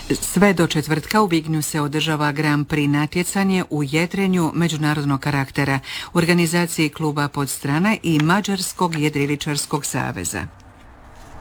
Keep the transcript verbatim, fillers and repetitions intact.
Sve do četvrtka u Vignju se održava Grand Prix natjecanje u jedrenju međunarodnog karaktera u organizaciji kluba Podstrana i Mađarskog jedriličarskog saveza.